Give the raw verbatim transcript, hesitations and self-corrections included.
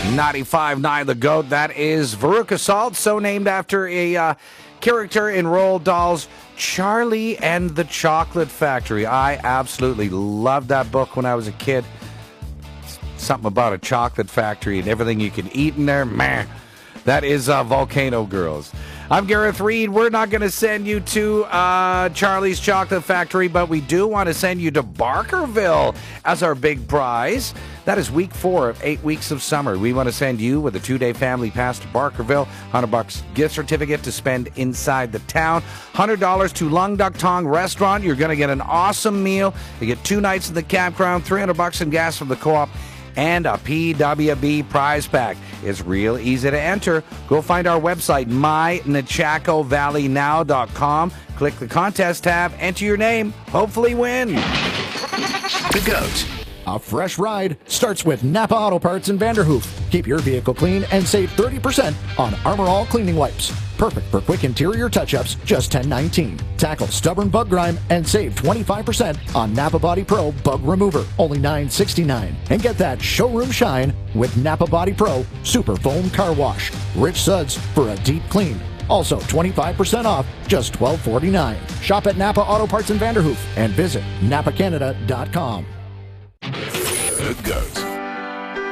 ninety-five point nine The Goat. That is Veruca Salt, so named after a uh, character in Roald Dahl's Charlie and the Chocolate Factory. I absolutely loved that book when I was a kid. Something about a chocolate factory and everything you can eat in there. Man, that is uh, Volcano Girls. I'm Gareth Reed. We're not going to send you to uh, Charlie's Chocolate Factory, but we do want to send you to Barkerville as our big prize. That is week four of eight weeks of summer. We want to send you with a two-day family pass to Barkerville, one hundred bucks gift certificate to spend inside the town, one hundred dollars to Lung Duck Tong Restaurant. You're going to get an awesome meal. You get two nights in the campground, three hundred bucks in gas from the co-op, and a P W B prize pack. It's real easy to enter. Go find our website, my nachaco valley now dot com. Click the contest tab, enter your name, hopefully win. The Goat. A fresh ride starts with Napa Auto Parts in Vanderhoof. Keep your vehicle clean and save thirty percent on Armor All cleaning wipes. Perfect for quick interior touch-ups, just ten nineteen. Tackle stubborn bug grime and save twenty-five percent on Napa Body Pro Bug Remover, only nine sixty-nine. And get that showroom shine with Napa Body Pro Super Foam Car Wash. Rich suds for a deep clean. Also twenty-five percent off, just twelve forty-nine. Shop at Napa Auto Parts in Vanderhoof and visit napa canada dot com. The Goat.